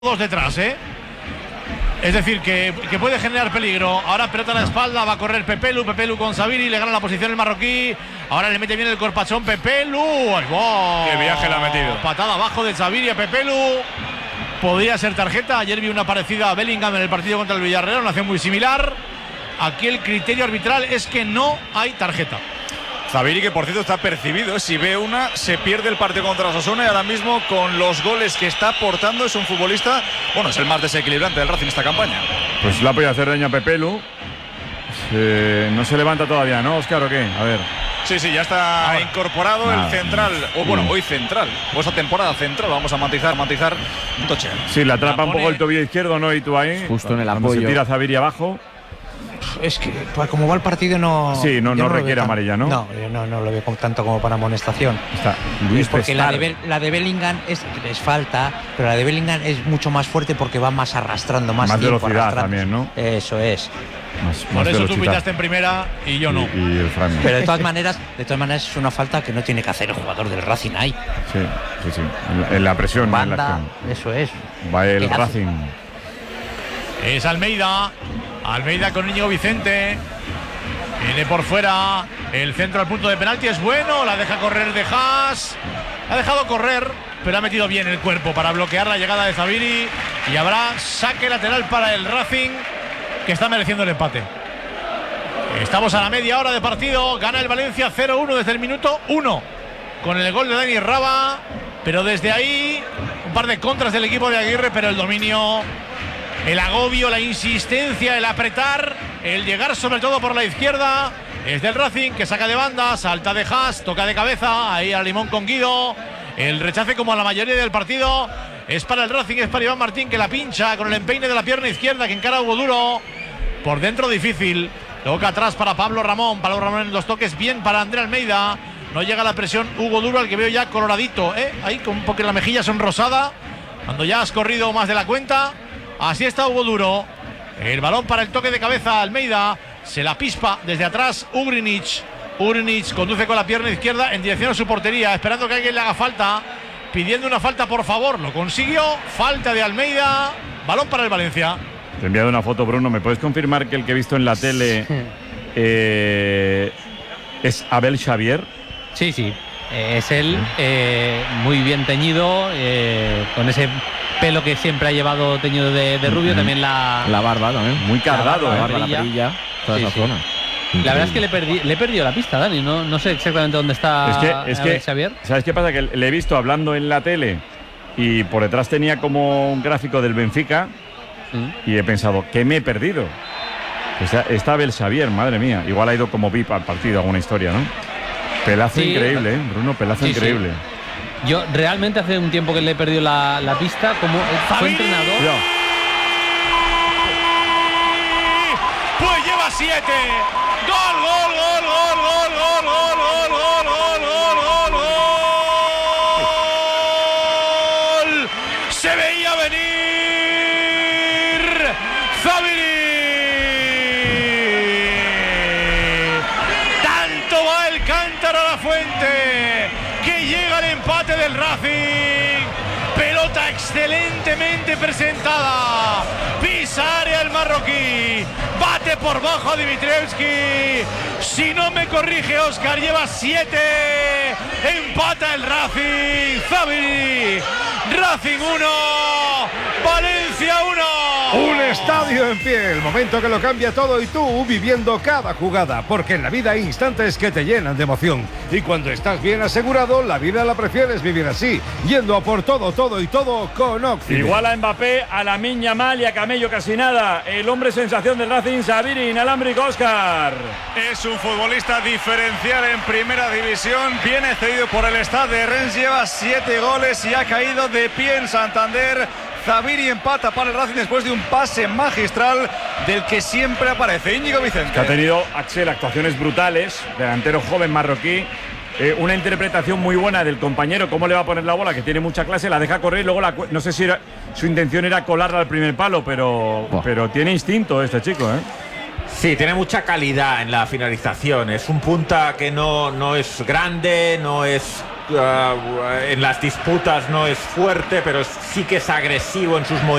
dos detrás, es decir, que puede generar peligro. Ahora pelota a la espalda, va a correr Pepelu con Sabiri, le gana la posición el marroquí. Ahora le mete bien el corpachón Pepelu. ¡Qué viaje le ha metido! Patada abajo de Sabiri a Pepelu. Podría ser tarjeta. Ayer vi una parecida a Bellingham en el partido contra el Villarreal, una acción muy similar. Aquí el criterio arbitral es que no hay tarjeta. Sabiri, que por cierto está percibido, si ve una, se pierde el partido contra Osasuna y ahora mismo con los goles que está aportando es un futbolista, bueno, es el más desequilibrante del Racing esta campaña. Pues la podía hacer daño a Pepelu. No se levanta todavía, ¿no, Óscar, o qué? A ver. Sí, ya está incorporado el central, o bueno, hoy central, o esta temporada central, vamos a matizar Toche. Sí, la atrapa un poco el tobillo izquierdo, ¿no? Y tú ahí. Justo en el apoyo. Se tira Sabiri abajo. Es que, pues, como va el partido, no. Sí, no requiere amarilla, ¿no? No lo veo tanto como para amonestación. Está Luis porque la de Bellingham es falta, pero la de Bellingham es mucho más fuerte porque va más arrastrando, más tiempo velocidad arrastrando. También, ¿no? Eso es. Por eso tú pitaste en primera y yo no. Y el Fran. Pero de todas maneras es una falta que no tiene que hacer el jugador del Racing ahí. Sí. En la presión, banda, en la acción. Eso es. Va el Racing. Es Almeida con Íñigo Vicente. Viene por fuera. El centro al punto de penalti es bueno. La deja correr de Haas. La ha dejado correr, pero ha metido bien el cuerpo para bloquear la llegada de Sabiri. Y habrá saque lateral para el Racing, que está mereciendo el empate. Estamos a la media hora de partido. Gana el Valencia 0-1 desde el minuto 1 con el gol de Dani Raba. Pero desde ahí un par de contras del equipo de Aguirre, pero el dominio, el agobio, la insistencia, el apretar, el llegar sobre todo por la izquierda es del Racing, que saca de banda, salta de Haas, toca de cabeza, ahí a Limón con Guido. El rechace, como a la mayoría del partido, es para el Racing, es para Iván Martín, que la pincha con el empeine de la pierna izquierda, que encara a Hugo Duro. Por dentro difícil, toca atrás para Pablo Ramón en los toques, bien para André Almeida. No llega la presión Hugo Duro, al que veo ya coloradito, ahí con un poco la mejilla sonrosada, cuando ya has corrido más de la cuenta. Así está Hugo Duro. El balón para el toque de cabeza Almeida. Se la pispa desde atrás Ugrinic. Ugrinic conduce con la pierna izquierda en dirección a su portería, esperando que alguien le haga falta, pidiendo una falta, por favor. Lo consiguió. Falta de Almeida. Balón para el Valencia. Te he enviado una foto, Bruno. ¿Me puedes confirmar que el que he visto en la tele es Abel Xavier? Sí. Es él, muy bien teñido, con ese pelo que siempre ha llevado teñido de rubio. También la barba también. Muy cargado, la perilla, toda esa zona. La verdad es que le he perdido la pista, Dani. No sé exactamente dónde está Xavier. ¿Sabes qué pasa? Que le he visto hablando en la tele y por detrás tenía como un gráfico del Benfica y he pensado, ¿qué me he perdido? Está Abel Xavier, madre mía. Igual ha ido como VIP al partido, alguna historia, ¿no? Pelazo increíble, Bruno, pelazo increíble. Yo realmente hace un tiempo que le he perdido la pista como fue entrenador. Cuidado. Pues lleva 7. Gol. Se veía venir Sabiri. Tanto va el cántaro a la fuente que llega el empate del Racing. Pelota excelentemente presentada. Pisa área el marroquí. Bate por bajo a Dimitrievski. Si no me corrige Óscar, lleva 7. Empata el Racing. Sabiri. Racing 1. Valencia 1. Un estadio en pie, el momento que lo cambia todo y tú viviendo cada jugada, porque en la vida hay instantes que te llenan de emoción y cuando estás bien asegurado, la vida la prefieres vivir así, yendo a por todo con Occident. Igual a Mbappé, a Lamine Yamal y a Camello casi nada. El hombre sensación del Racing, Sabiri, inalámbrico, Óscar. Es un futbolista diferencial en primera división, viene cedido por el Stade de Rennes, lleva 7 goles y ha caído de pie en Santander. Sabiri empata para el Racing después de un pase magistral del que siempre aparece Íñigo Vicente. Que ha tenido, Axel, actuaciones brutales, delantero joven marroquí, una interpretación muy buena del compañero, cómo le va a poner la bola, que tiene mucha clase, la deja correr y luego no sé si su intención era colarla al primer palo, pero tiene instinto este chico, Sí, tiene mucha calidad en la finalización. Es un punta que no es grande, no es en las disputas no es fuerte, pero sí que es agresivo en sus movimientos.